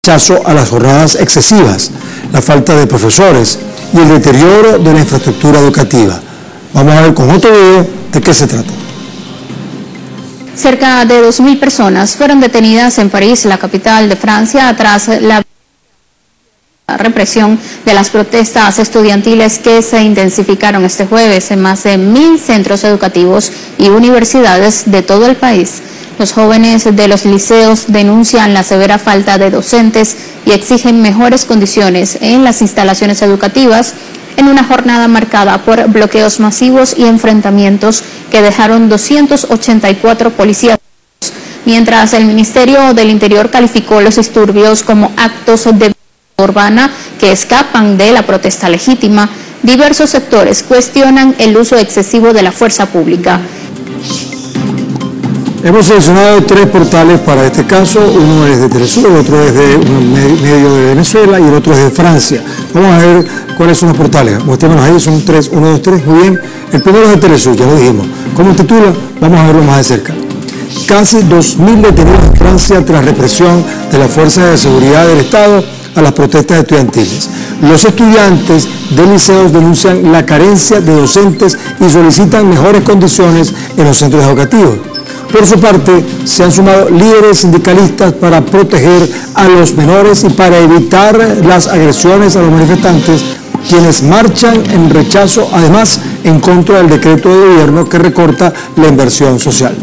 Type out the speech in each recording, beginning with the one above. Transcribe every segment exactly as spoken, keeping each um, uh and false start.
rechazo a las jornadas excesivas, la falta de profesores y el deterioro de la infraestructura educativa. Vamos a ver con otro video de qué se trata. Cerca de dos mil personas fueron detenidas en París, la capital de Francia, tras la represión de las protestas estudiantiles que se intensificaron este jueves en más de mil centros educativos y universidades de todo el país. Los jóvenes de los liceos denuncian la severa falta de docentes y exigen mejores condiciones en las instalaciones educativas en una jornada marcada por bloqueos masivos y enfrentamientos que dejaron doscientos ochenta y cuatro policías. Mientras el Ministerio del Interior calificó los disturbios como actos de violencia urbana que escapan de la protesta legítima, diversos sectores cuestionan el uso excesivo de la fuerza pública. Hemos seleccionado tres portales para este caso, uno es de Telesur, el otro es de un medio de Venezuela y el otro es de Francia. Vamos a ver cuáles son los portales. Muéstrenos ahí, son tres, uno, dos, tres, muy bien. El primero es de Telesur, ya lo dijimos. ¿Cómo titula? Vamos a verlo más de cerca. Casi dos mil detenidos en Francia tras represión de las fuerzas de seguridad del Estado a las protestas estudiantiles. Los estudiantes de liceos denuncian la carencia de docentes y solicitan mejores condiciones en los centros educativos. Por su parte, se han sumado líderes sindicalistas para proteger a los menores y para evitar las agresiones a los manifestantes, quienes marchan en rechazo, además, en contra del decreto de gobierno que recorta la inversión social.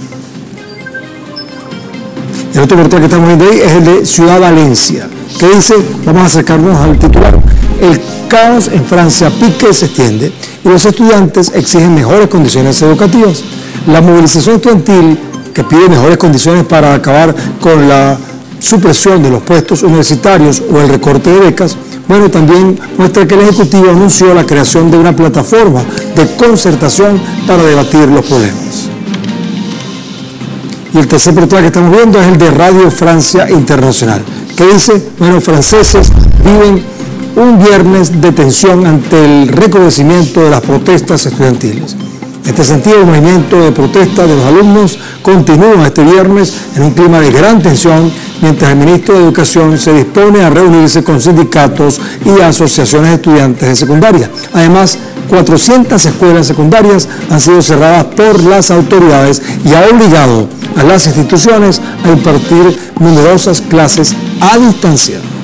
El otro portal que estamos viendo ahí es el de Ciudad Valencia, que dice, vamos a acercarnos al titular, el caos en Francia pique se extiende y los estudiantes exigen mejores condiciones educativas. La movilización estudiantil, que pide mejores condiciones para acabar con la supresión de los puestos universitarios o el recorte de becas, bueno, también muestra que el Ejecutivo anunció la creación de una plataforma de concertación para debatir los problemas. Y el tercer portal que estamos viendo es el de Radio Francia Internacional, que dice, bueno, franceses viven un viernes de tensión ante el recrudecimiento de las protestas estudiantiles. En este sentido, el movimiento de protesta de los alumnos continúa este viernes en un clima de gran tensión, mientras el ministro de Educación se dispone a reunirse con sindicatos y asociaciones de estudiantes de secundaria. Además, cuatrocientas escuelas secundarias han sido cerradas por las autoridades y ha obligado a las instituciones a impartir numerosas clases a distancia.